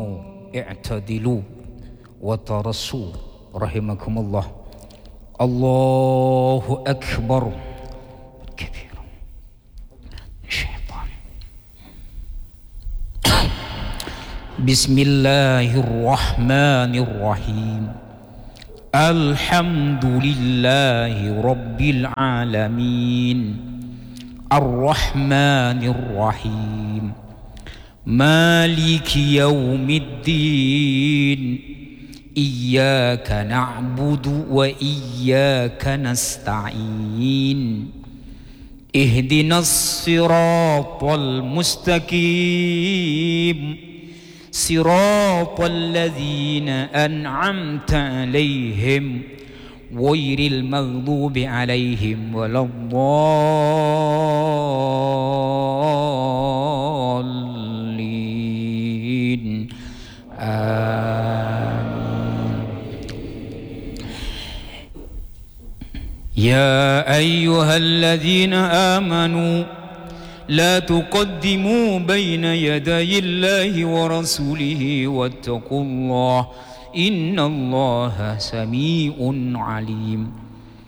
istaqimu i'tadilu wa tarasu rahimakumullah. Allahu akbar kabira. Syaitan. Bismillahirrahmanirrahim. Alhamdulillahi rabbil alamin. Ar-Rahmanir-Rahim. Maliki yaumiddin. Iyyaka na'budu wa iyyaka nasta'in. Ihdinas siratal mustaqim. Siratal ladzina an'amta 'alaihim ghairil maghdubi 'alaihim waladdallin. يا أيها الذين آمنوا لا تقدموا بين يدي الله ورسوله واتقوا الله إن الله سميع عليم.